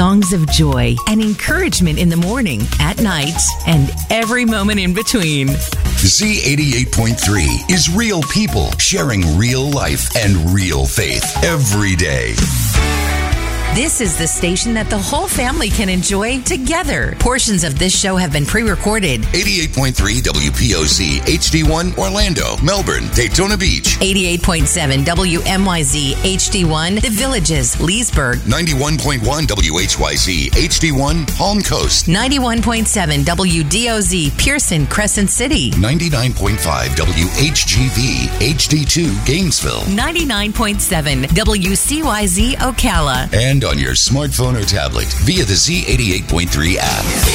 songs of joy and encouragement in the morning, at night, and every moment in between. Z88.3 is real people sharing real life and real faith every day. This is the station that the whole family can enjoy together. Portions of this show have been pre-recorded. 88.3 WPOC HD1 Orlando, Melbourne, Daytona Beach. 88.7 WMYZ HD1 The Villages, Leesburg. 91.1 WHYZ HD1 Palm Coast. 91.7 WDOZ Pearson, Crescent City. 99.5 WHGV HD2 Gainesville. 99.7 WCYZ Ocala. And on your smartphone or tablet via the Z88.3 app.